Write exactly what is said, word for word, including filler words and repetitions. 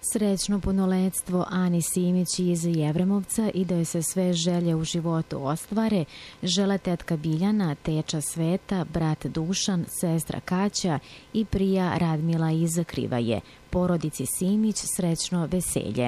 Srećno punoletstvo Ani Simić iz Jevremovca i da joj se sve želje u životu ostvare, žele tetka Biljana, teča Sveta, brat Dušan, sestra Kaća i prija Radmila iz Krivaje. Porodici Simić srećno veselje.